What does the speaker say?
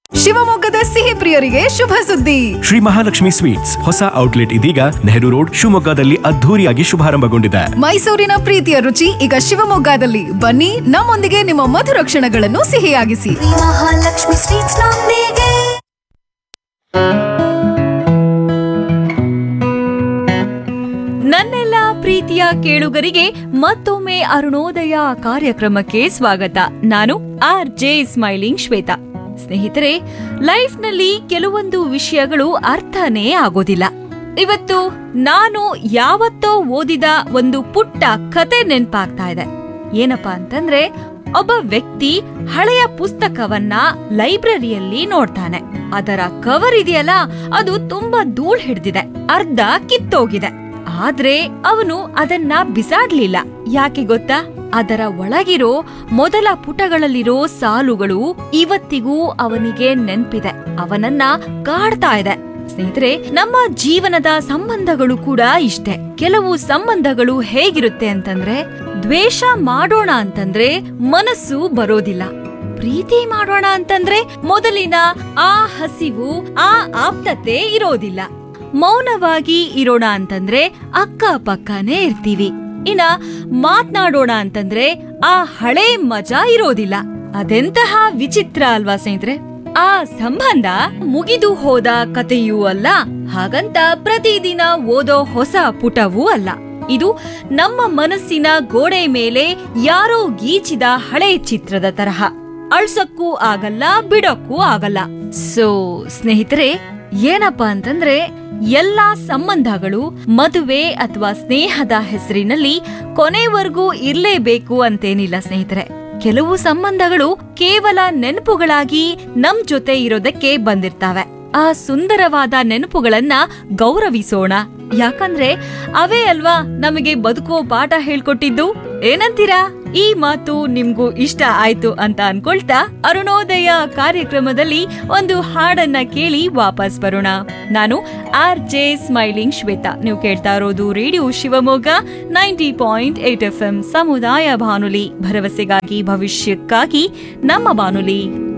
ಶಿವಮೊಗ್ಗದ ಸಿಹಿ ಪ್ರಿಯರಿಗೆ ಶುಭ ಸುದ್ದಿ. ಶ್ರೀ ಮಹಾಲಕ್ಷ್ಮಿ ಸ್ವೀಟ್ಸ್ ಹೊಸ ಔಟ್ಲೆಟ್ ಇದೀಗ ನೆಹರು ರೋಡ್ ಶಿವಮೊಗ್ಗದಲ್ಲಿ ಅದ್ಧೂರಿಯಾಗಿ ಶುಭಾರಂಭಗೊಂಡಿದೆ. ಮೈಸೂರಿನ ಪ್ರೀತಿಯ ರುಚಿ ಈಗ ಶಿವಮೊಗ್ಗದಲ್ಲಿ. ಬನ್ನಿ, ನಮ್ಮೊಂದಿಗೆ ನಿಮ್ಮ ಮಧುರ ಕ್ಷಣಗಳನ್ನು ಸಿಹಿಯಾಗಿಸಿ. ಮಹಾಲಕ್ಷ್ಮಿ ಸ್ವೀಟ್ಸ್ ನೊಂದಿಗೆ. ನನ್ನೆಲ್ಲ ಪ್ರೀತಿಯ ಕೇಳುಗರಿಗೆ ಮತ್ತೊಮ್ಮೆ ಅರುಣೋದಯ ಕಾರ್ಯಕ್ರಮಕ್ಕೆ ಸ್ವಾಗತ. ನಾನು RJ ಸ್ಮೈಲಿಂಗ್ ಶ್ವೇತಾ. ಸ್ನೇಹಿತರೆ, ಲೈಫ್ನಲ್ಲಿ ಕೆಲವೊಂದು ವಿಷಯಗಳು ಅರ್ಥನೇ ಆಗೋದಿಲ್ಲ. ಇವತ್ತು ನಾನು ಯಾವತ್ತೋ ಓದಿದ ಒಂದು ಪುಟ್ಟ ಕತೆ ನೆನ್ಪಾಗ್ತಾ ಇದೆ. ಏನಪ್ಪಾ ಅಂತಂದ್ರೆ, ಒಬ್ಬ ವ್ಯಕ್ತಿ ಹಳೆಯ ಪುಸ್ತಕವನ್ನ ಲೈಬ್ರರಿಯಲ್ಲಿ ನೋಡ್ತಾನೆ. ಅದರ ಕವರ್ ಇದೆಯಲ್ಲ, ಅದು ತುಂಬಾ ಧೂಳ್ ಹಿಡ್ದಿದೆ, ಅರ್ಧ ಕಿತ್ತೋಗಿದೆ. ಆದ್ರೆ ಅವನು ಅದನ್ನ ಬಿಸಾಡ್ಲಿಲ್ಲ. ಯಾಕೆ ಗೊತ್ತಾ? ಅದರ ಒಳಗಿರೋ ಮೊದಲ ಪುಟಗಳಲ್ಲಿರೋ ಸಾಲುಗಳು ಇವತ್ತಿಗೂ ಅವನಿಗೆ ನೆನ್ಪಿದೆ, ಅವನನ್ನ ಕಾಡ್ತಾ ಇದೆ. ಸ್ನೇಹಿತರೆ, ನಮ್ಮ ಜೀವನದ ಸಂಬಂಧಗಳು ಕೂಡ ಇಷ್ಟೇ. ಕೆಲವು ಸಂಬಂಧಗಳು ಹೇಗಿರುತ್ತೆ ಅಂತಂದ್ರೆ, ದ್ವೇಷ ಮಾಡೋಣ ಅಂತಂದ್ರೆ ಮನಸ್ಸು ಬರೋದಿಲ್ಲ. ಪ್ರೀತಿ ಮಾಡೋಣ ಅಂತಂದ್ರೆ ಮೊದಲಿನ ಆ ಹಸಿವು, ಆ ಆಪ್ತತೆ ಇರೋದಿಲ್ಲ. ಮೌನವಾಗಿ ಇರೋಣ ಅಂತಂದ್ರೆ ಅಕ್ಕ ಪಕ್ಕನೇ ಇರ್ತೀವಿ. ಇನ್ನ ಮಾತ್ನಾಡೋಣ ಅಂತಂದ್ರೆ ಆ ಹಳೆ ಮಜಾ ಇರೋದಿಲ್ಲ. ಅದೆಂತಹ ವಿಚಿತ್ರ ಅಲ್ವಾ ಸ್ನೇಹಿತರೆ? ಆ ಸಂಬಂಧ ಮುಗಿದು ಹೋದ ಕಥೆಯೂ ಅಲ್ಲ, ಹಾಗಂತ ಪ್ರತಿದಿನ ಓದೋ ಹೊಸ ಪುಟವೂ ಅಲ್ಲ. ಇದು ನಮ್ಮ ಮನಸ್ಸಿನ ಗೋಡೆ ಮೇಲೆ ಯಾರೋ ಗೀಚಿದ ಹಳೆ ಚಿತ್ರದ ತರಹ. ಅಳ್ಸಕ್ಕೂ ಆಗಲ್ಲ, ಬಿಡಕ್ಕೂ ಆಗಲ್ಲ. ಸೋ ಸ್ನೇಹಿತರೆ, ಏನಪ್ಪಾ ಅಂತಂದ್ರೆ, ಎಲ್ಲಾ ಸಂಬಂಧಗಳು ಮದುವೆ ಅಥವಾ ಸ್ನೇಹದ ಹೆಸರಿನಲ್ಲಿ ಕೊನೆವರೆಗೂ ಇರ್ಲೇಬೇಕು ಅಂತೇನಿಲ್ಲ ಸ್ನೇಹಿತರೆ. ಕೆಲವು ಸಂಬಂಧಗಳು ಕೇವಲ ನೆನಪುಗಳಾಗಿ ನಮ್ ಜೊತೆ ಇರೋದಕ್ಕೆ ಬಂದಿರ್ತಾವೆ. ಆ ಸುಂದರವಾದ ನೆನಪುಗಳನ್ನ ಗೌರವಿಸೋಣ. ಯಾಕಂದ್ರೆ ಅವೇ ಅಲ್ವಾ ನಮಗೆ ಬದುಕೋ ಪಾಠ ಹೇಳ್ಕೊಟ್ಟಿದ್ದು. ಏನಂತೀರಾ? ಈ ಮಾತು ನಿಮ್ಗೂ ಇಷ್ಟ ಆಯ್ತು ಅಂತ ಅನ್ಕೊಳ್ತಾ ಅರುಣೋದಯ ಕಾರ್ಯಕ್ರಮದಲ್ಲಿ ಒಂದು ಹಾಡನ್ನ ಕೇಳಿ ವಾಪಸ್ ಬರೋಣ. ನಾನು RJ ಸ್ಮೈಲಿಂಗ್ ಶ್ವೇತಾ. ನೀವು ಕೇಳ್ತಾ ಇರೋದು ರೇಡಿಯೋ ಶಿವಮೊಗ್ಗ 90.8 FM ಸಮುದಾಯ ಬಾನುಲಿ, ಭರವಸೆಗಾಗಿ ಭವಿಷ್ಯಕ್ಕಾಗಿ ನಮ್ಮ ಬಾನುಲಿ.